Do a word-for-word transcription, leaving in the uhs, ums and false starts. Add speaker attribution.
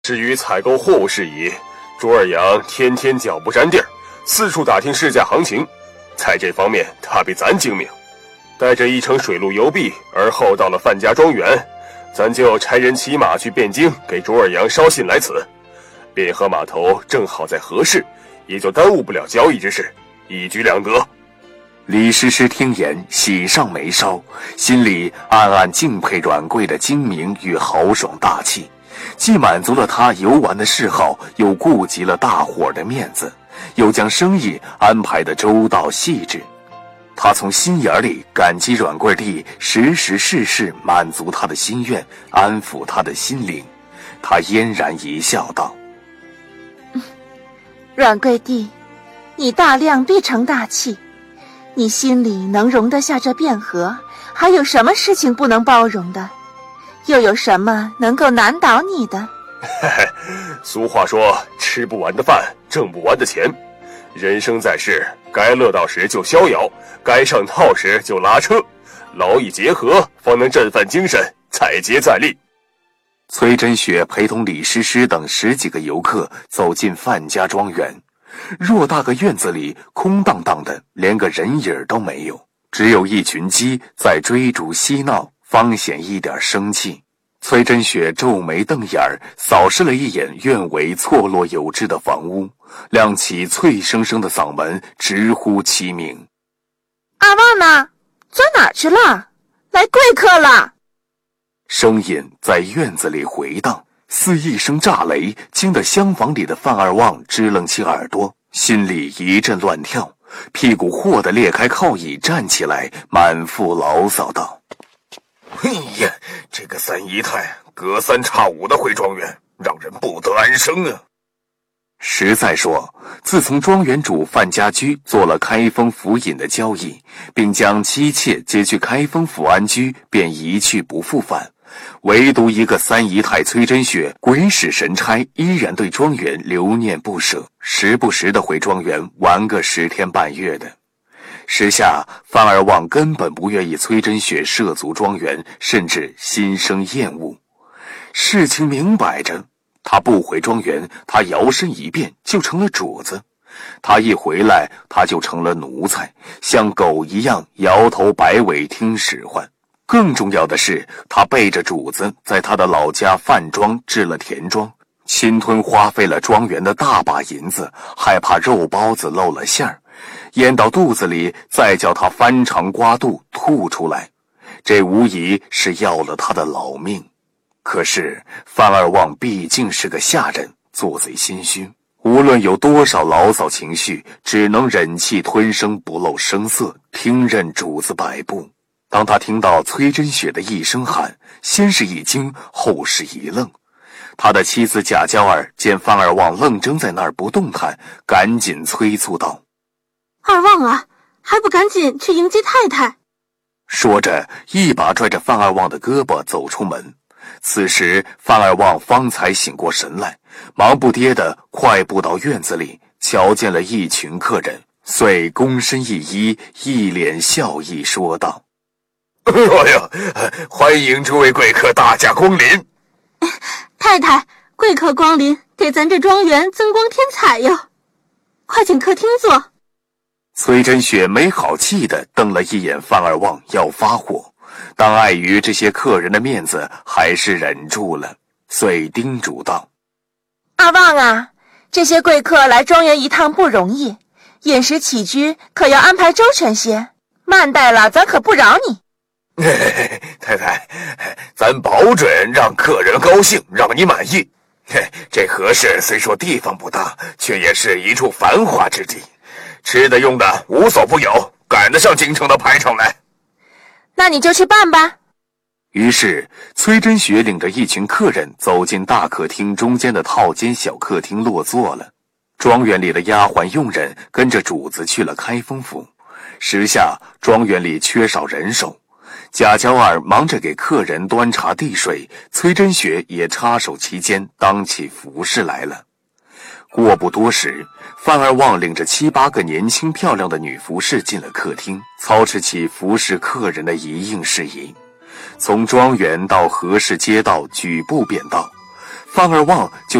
Speaker 1: 至于采购货物事宜，卓尔阳天天脚不沾地儿，四处打听市价行情，在这方面他比咱精明。带着一乘水路邮币，而后到了范家庄园，咱就差人骑马去汴京，给卓尔阳捎信来此。汴河码头正好在河市，也就耽误不了交易之事，一举两得。
Speaker 2: 李师师听言，喜上眉梢，心里暗暗敬佩阮贵的精明与豪爽大气，既满足了他游玩的嗜好，又顾及了大伙儿的面子，又将生意安排得周到细致。他从心眼里感激阮贵弟时时事事满足他的心愿，安抚他的心灵。他嫣然一笑道：
Speaker 3: 阮贵弟，你大量必成大器，你心里能容得下这汴河，还有什么事情不能包容的？又有什么能够难倒你的？
Speaker 1: 嘿嘿，俗话说，吃不完的饭，挣不完的钱。人生在世，该乐道时就逍遥，该上套时就拉车，劳逸结合，方能振奋精神，再接再厉。
Speaker 2: 崔真雪陪同李师师等十几个游客走进范家庄园，偌大个院子里空荡荡的，连个人影都没有，只有一群鸡在追逐嬉闹，方显一点生气。崔真雪皱眉瞪眼儿，扫视了一眼院围错落有致的房屋，亮起脆生生的嗓门，直呼其名：
Speaker 3: 阿旺呢？钻哪儿去了？来贵客了！
Speaker 2: 声音在院子里回荡，似一声炸雷，惊得厢房里的范二旺支棱起耳朵，心里一阵乱跳，屁股霍地裂开靠椅站起来，满腹牢骚道：
Speaker 4: 嘿呀，这个三姨太隔三差五的回庄园，让人不得安生啊。
Speaker 2: 实在说，自从庄园主范家居做了开封府尹的交易，并将妻妾接去开封府安居，便一去不复返。唯独一个三姨太崔真雪，鬼使神差，依然对庄园留念不舍，时不时的回庄园玩个十天半月的。时下范二旺根本不愿意崔真雪涉足庄园，甚至心生厌恶。事情明摆着，他不回庄园，他摇身一变就成了主子；他一回来，他就成了奴才，像狗一样摇头摆尾听使唤。更重要的是，他背着主子在他的老家范庄置了田庄，侵吞花费了庄园的大把银子，害怕肉包子漏了馅儿，咽到肚子里，再叫他翻肠刮肚吐出来，这无疑是要了他的老命。可是范二旺毕竟是个下人，做贼心虚，无论有多少牢骚情绪，只能忍气吞声，不露声色，听任主子摆布。当他听到崔真雪的一声喊，先是一惊，后是一愣。他的妻子贾娇儿见范二旺愣怔在那儿不动弹，赶紧催促道：
Speaker 5: 二旺啊，还不赶紧去迎接太太！
Speaker 2: 说着一把拽着范二旺的胳膊走出门。此时范二旺方才醒过神来，忙不迭地快步到院子里，瞧见了一群客人，遂躬身一揖，一脸笑意说道：
Speaker 4: 哎呀，欢迎诸位贵客大驾光临！
Speaker 5: 太太，贵客光临，给咱这庄园增光添彩哟！快请客厅坐。
Speaker 2: 崔真雪没好气地瞪了一眼范二旺，要发火，但碍于这些客人的面子，还是忍住了，遂叮嘱道：
Speaker 3: 阿旺啊，这些贵客来庄园一趟不容易，饮食起居可要安排周全些，慢待了咱可不饶你。
Speaker 4: 太太，咱保准让客人高兴，让你满意。这河市虽说地方不大，却也是一处繁华之地，吃的用的无所不有，赶得上京城的排场来。
Speaker 3: 那你就去办吧。
Speaker 2: 于是崔真雪领着一群客人走进大客厅中间的套间小客厅落座了。庄园里的丫鬟佣人跟着主子去了开封府。时下庄园里缺少人手，贾娇儿忙着给客人端茶递水，崔真雪也插手其间，当起服侍来了。过不多时，范二旺领着七八个年轻漂亮的女服侍进了客厅，操持起服侍客人的一应事宜。从庄园到河市街道举步便到， 方二旺就